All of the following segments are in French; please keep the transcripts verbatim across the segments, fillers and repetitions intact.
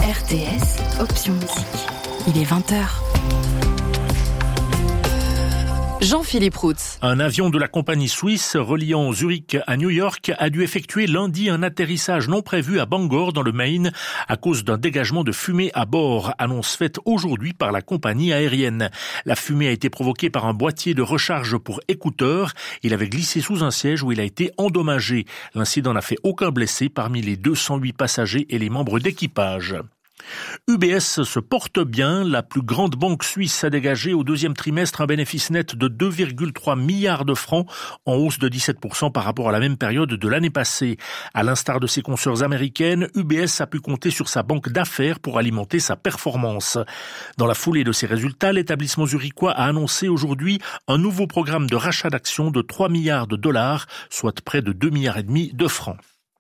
R T S, option musique. Il est vingt heures. Jean-Philippe Routz. Un avion de la compagnie suisse reliant Zurich à New York a dû effectuer lundi un atterrissage non prévu à Bangor dans le Maine à cause d'un dégagement de fumée à bord, annonce faite aujourd'hui par la compagnie aérienne. La fumée a été provoquée par un boîtier de recharge pour écouteurs. Il avait glissé sous un siège où il a été endommagé. L'incident n'a fait aucun blessé parmi les deux cent huit passagers et les membres d'équipage. U B S se porte bien. La plus grande banque suisse a dégagé au deuxième trimestre un bénéfice net de deux virgule trois milliards de francs, en hausse de dix-sept pour cent par rapport à la même période de l'année passée. À l'instar de ses consoeurs américaines, U B S a pu compter sur sa banque d'affaires pour alimenter sa performance. Dans la foulée de ces résultats, l'établissement zurichois a annoncé aujourd'hui un nouveau programme de rachat d'actions de trois milliards de dollars, soit près de deux milliards et demi de francs.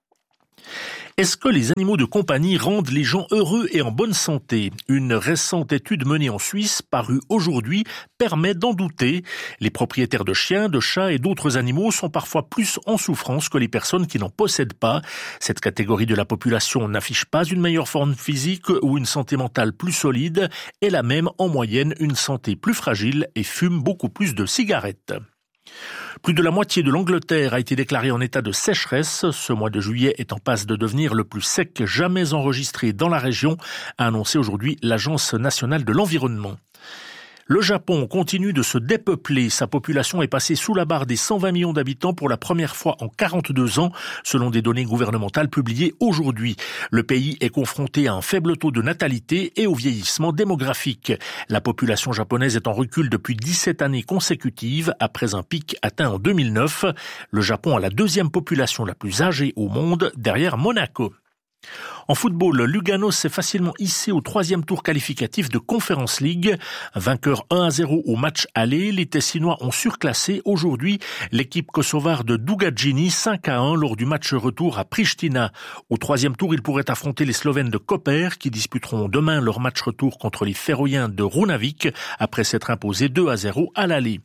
Est-ce que les animaux de compagnie rendent les gens heureux et en bonne santé ? Une récente étude menée en Suisse, parue aujourd'hui, permet d'en douter. Les propriétaires de chiens, de chats et d'autres animaux sont parfois plus en souffrance que les personnes qui n'en possèdent pas. Cette catégorie de la population n'affiche pas une meilleure forme physique ou une santé mentale plus solide. Elle a même en moyenne une santé plus fragile et fume beaucoup plus de cigarettes. Plus de la moitié de l'Angleterre a été déclarée en état de sécheresse. Ce mois de juillet est en passe de devenir le plus sec jamais enregistré dans la région, a annoncé aujourd'hui l'Agence nationale de l'environnement. Le Japon continue de se dépeupler. Sa population est passée sous la barre des cent vingt millions d'habitants pour la première fois en quarante-deux ans, selon des données gouvernementales publiées aujourd'hui. Le pays est confronté à un faible taux de natalité et au vieillissement démographique. La population japonaise est en recul depuis dix-sept années consécutives, après un pic atteint en deux mille neuf. Le Japon a la deuxième population la plus âgée au monde, derrière Monaco. En football, Lugano s'est facilement hissé au troisième tour qualificatif de Conference League. Vainqueur un à zéro au match aller, les Tessinois ont surclassé aujourd'hui l'équipe kosovare de Dugačini cinq à un lors du match retour à Pristina. Au troisième tour, ils pourraient affronter les Slovènes de Koper qui disputeront demain leur match retour contre les Féroïens de Runavik après s'être imposés deux à zéro à l'aller.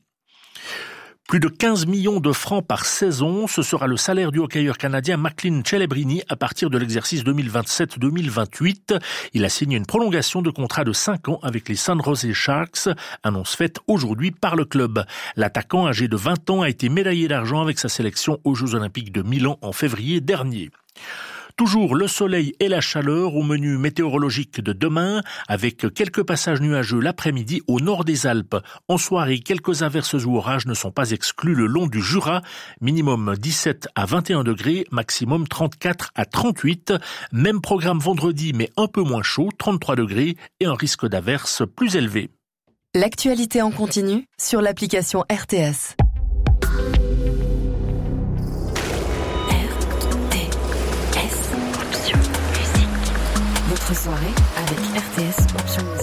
Plus de quinze millions de francs par saison, ce sera le salaire du hockeyeur canadien Macklin Celebrini à partir de l'exercice deux mille vingt-sept deux mille vingt-huit. Il a signé une prolongation de contrat de cinq ans avec les San Jose Sharks, annonce faite aujourd'hui par le club. L'attaquant âgé de vingt ans a été médaillé d'argent avec sa sélection aux Jeux Olympiques de Milan en février dernier. Toujours le soleil et la chaleur au menu météorologique de demain, avec quelques passages nuageux l'après-midi au nord des Alpes. En soirée, quelques averses ou orages ne sont pas exclus le long du Jura. Minimum dix-sept à vingt et un degrés, maximum trente-quatre à trente-huit. Même programme vendredi, mais un peu moins chaud, trente-trois degrés et un risque d'averses plus élevé. L'actualité en continu sur l'application R T S. Votre soirée avec R T S Option Musique.